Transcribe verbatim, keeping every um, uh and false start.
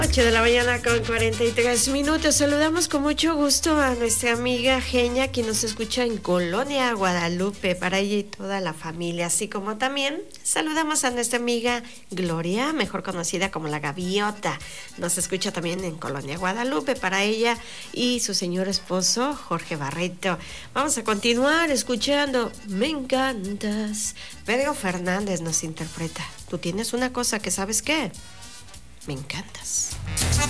ocho de la mañana con cuarenta y tres minutos. Saludamos con mucho gusto a nuestra amiga Genia, quien nos escucha en Colonia Guadalupe, para ella y toda la familia, así como también saludamos a nuestra amiga Gloria, mejor conocida como la Gaviota. Nos escucha también en Colonia Guadalupe, para ella y su señor esposo Jorge Barreto. Vamos a continuar escuchando Me Encantas. Pedro Fernández nos interpreta Tú tienes una cosa que, ¿sabes qué? Me encantas.